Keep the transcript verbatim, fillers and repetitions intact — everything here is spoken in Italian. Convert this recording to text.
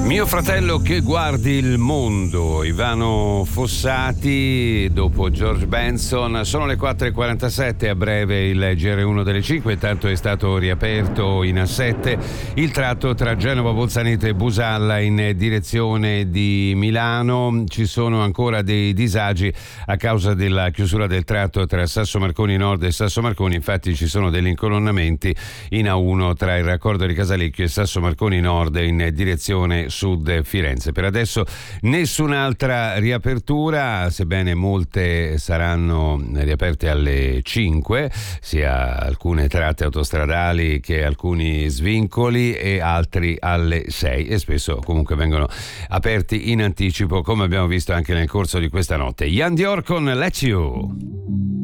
Mio fratello che guardi il mondo, Ivano Fossati dopo George Benson. Sono le quattro e quarantasette, a breve il G R uno delle cinque. Intanto è stato riaperto in A sette il tratto tra Genova, Bolzaneto e Busalla in direzione di Milano. Ci sono ancora dei disagi a causa della chiusura del tratto tra Sasso Marconi Nord e Sasso Marconi. Infatti ci sono degli incolonnamenti in A uno tra il raccordo di Casalecchio e Sasso Marconi Nord in direzione Sud Firenze. Per adesso nessun'altra riapertura, sebbene molte saranno riaperte alle cinque, sia alcune tratte autostradali che alcuni svincoli, e altri alle sei, e spesso comunque vengono aperti in anticipo, come abbiamo visto anche nel corso di questa notte. Ian Dior con Let You.